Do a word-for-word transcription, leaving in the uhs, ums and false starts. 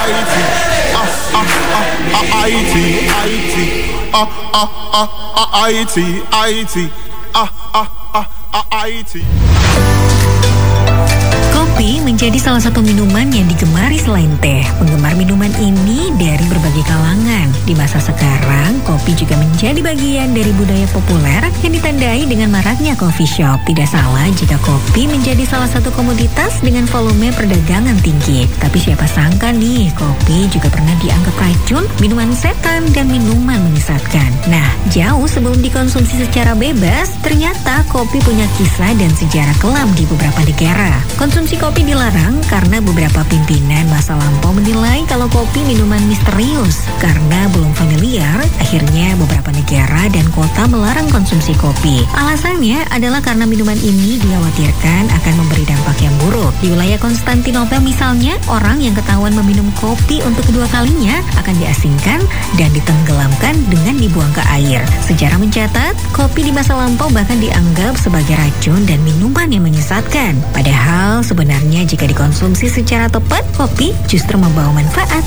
IT, ah ah ah ah IT, IT, ah ah ah ah IT, IT, ah ah ah ah IT. Kopi menjadi salah satu minuman yang digemari selain teh. Penggemar minuman ini dari berbagai kalangan. Di masa sekarang, kopi juga menjadi bagian dari budaya populer yang ditandai dengan maraknya coffee shop. Tidak salah jika kopi menjadi salah satu komoditas dengan volume perdagangan tinggi. Tapi siapa sangka nih, kopi juga pernah dianggap racun, minuman setan, dan minuman menyesatkan. Nah, jauh sebelum dikonsumsi secara bebas, ternyata kopi punya kisah dan sejarah kelam di beberapa negara. Konsumsi kopi dilarang karena beberapa pimpinan masa lampau menilai kalau kopi minuman misterius. Karena belum familiar, akhirnya beberapa negara dan kota melarang konsumsi kopi. Alasannya adalah karena minuman ini dikhawatirkan akan memberi dampak yang buruk. Di wilayah Konstantinopel misalnya, orang yang ketahuan meminum kopi untuk kedua kalinya akan diasingkan dan ditenggelamkan dengan dibuang ke air. Sejarah mencatat, kopi di masa lampau bahkan dianggap sebagai racun dan minuman yang menyesatkan. Padahal sebenarnya jika dikonsumsi secara tepat, kopi justru membawa manfaat.